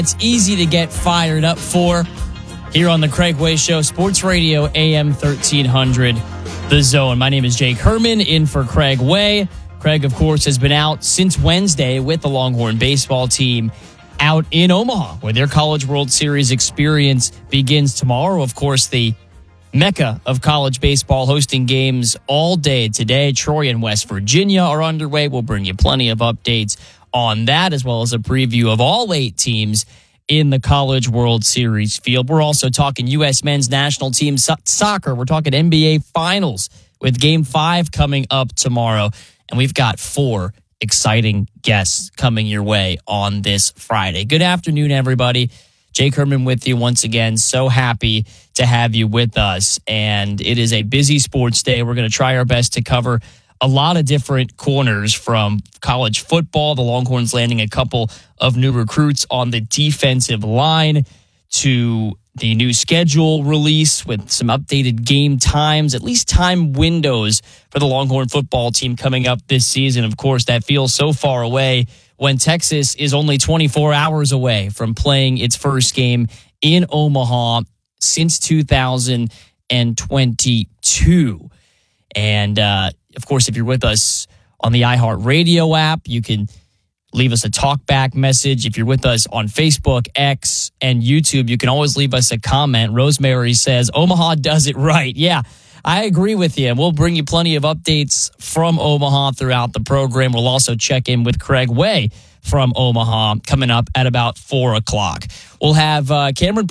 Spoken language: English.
It's easy to get fired up for here on the Craig Way Show, Sports Radio AM 1300, The Zone. My name is Jake Herman, in for Craig Way. Craig, of course, has been out since Wednesday with the Longhorn baseball team out in Omaha, where their College World Series experience begins tomorrow. Of course, the mecca of college baseball, hosting games all day today. Troy and West Virginia are underway. We'll bring you plenty of updates on that, as well as a preview of all 8 teams in the College World Series field. We're also talking U.S. men's national team soccer. We're talking NBA Finals with Game 5 coming up tomorrow. And we've got 4 exciting guests coming your way on this Friday. Good afternoon, everybody. Jake Herman with you once again. So happy to have you with us. And it is a busy sports day. We're going to try our best to cover a lot of different corners, from college football, the Longhorns landing a couple of new recruits on the defensive line, to the new schedule release with some updated game times, at least time windows for the Longhorn football team coming up this season. Of course, that feels so far away when Texas is only 24 hours away from playing its first game in Omaha since 2022. And, of course, if you're with us on the iHeartRadio app, you can leave us a talkback message. If you're with us on Facebook, X, and YouTube, you can always leave us a comment. Rosemary says, Omaha does it right. Yeah, I agree with you. We'll bring you plenty of updates from Omaha throughout the program. We'll also check in with Craig Way from Omaha coming up at about 4 o'clock. We'll have Cameron